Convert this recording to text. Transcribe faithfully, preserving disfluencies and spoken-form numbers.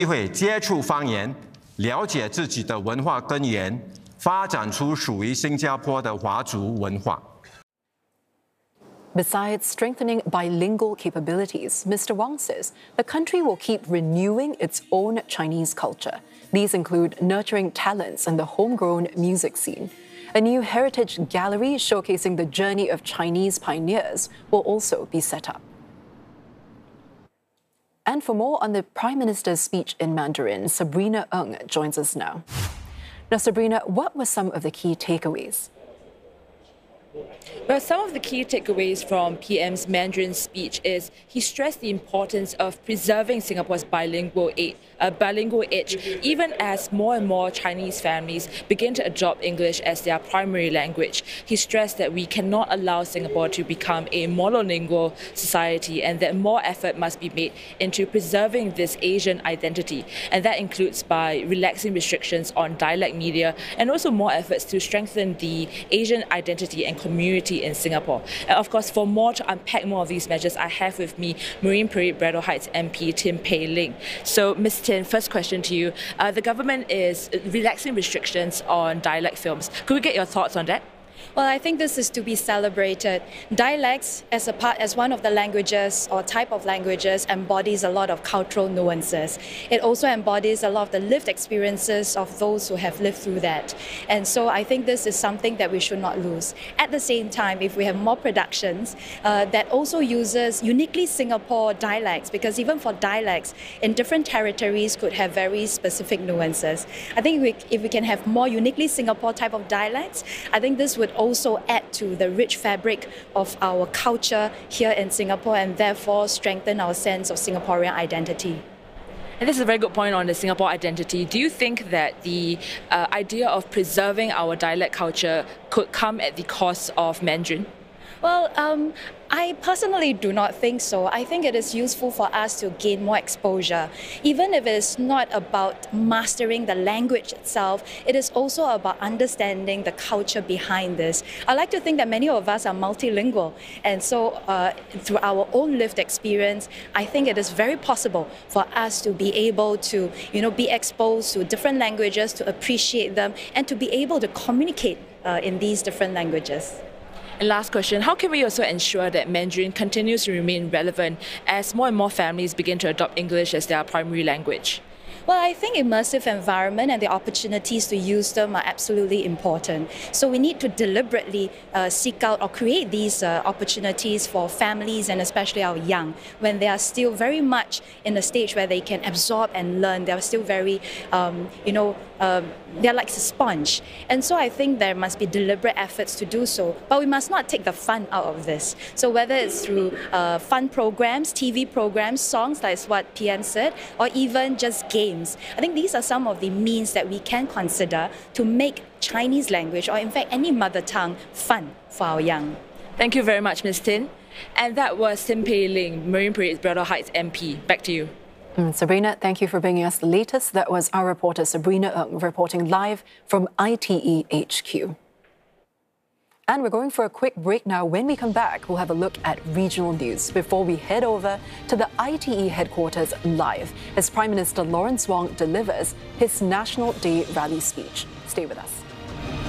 机会接触方言，了解自己的文化根源，发展出属于新加坡的华族文化。 Besides strengthening bilingual capabilities, Mister Wong says the country will keep renewing its own Chinese culture. These include nurturing talents in the homegrown music scene. A new heritage gallery showcasing the journey of Chinese pioneers will also be set up. And for more on the Prime Minister's speech in Mandarin, Sabrina Ng joins us now. Now, Sabrina, what were some of the key takeaways? Well, some of the key takeaways from P M's Mandarin speech is he stressed the importance of preserving Singapore's bilingual age, uh, bilingual edge, even as more and more Chinese families begin to adopt English as their primary language. He stressed that we cannot allow Singapore to become a monolingual society and that more effort must be made into preserving this Asian identity. And that includes by relaxing restrictions on dialect media and also more efforts to strengthen the Asian identity and community in Singapore. And of course, for more to unpack more of these measures, I have with me Marine Parade Braddell Heights M P Tin Pei Ling. So, Miz Tin, first question to you. Uh, the government is relaxing restrictions on dialect films. Could we get your thoughts on that? Well, I think this is to be celebrated. Dialects, as a part, as one of the languages or type of languages, embodies a lot of cultural nuances. It also embodies a lot of the lived experiences of those who have lived through that. And so I think this is something that we should not lose. At the same time, if we have more productions uh, that also uses uniquely Singapore dialects, because even for dialects in different territories could have very specific nuances. I think we, if we can have more uniquely Singapore type of dialects, I think this would also add to the rich fabric of our culture here in Singapore and therefore strengthen our sense of Singaporean identity. And this is a very good point on the Singapore identity. Do you think that the uh, idea of preserving our dialect culture could come at the cost of Mandarin? Well, um, I personally do not think so. I think it is useful for us to gain more exposure. Even if it is not about mastering the language itself, it is also about understanding the culture behind this. I like to think that many of us are multilingual. And so uh, through our own lived experience, I think it is very possible for us to be able to, you know, be exposed to different languages, to appreciate them, and to be able to communicate uh, in these different languages. And last question, how can we also ensure that Mandarin continues to remain relevant as more and more families begin to adopt English as their primary language? Well, I think immersive environment and the opportunities to use them are absolutely important. So we need to deliberately uh, seek out or create these uh, opportunities for families and especially our young when they are still very much in a stage where they can absorb and learn. They are still very, um, you know, uh, they're like a sponge. And so I think there must be deliberate efforts to do so. But we must not take the fun out of this. So whether it's through uh, fun programs, T V programs, songs, like what P M said, or even just games. I think these are some of the means that we can consider to make Chinese language, or in fact any mother tongue, fun for our young. Thank you very much, Miz Tin. And that was Tin Pei Ling, Marine Parade Braddell Heights M P. Back to you. Mm, Sabrina, thank you for bringing us the latest. That was our reporter Sabrina Ng reporting live from I T E H Q. And we're going for a quick break now. When we come back, we'll have a look at regional news before we head over to the I T E headquarters live as Prime Minister Lawrence Wong delivers his National Day rally speech. Stay with us.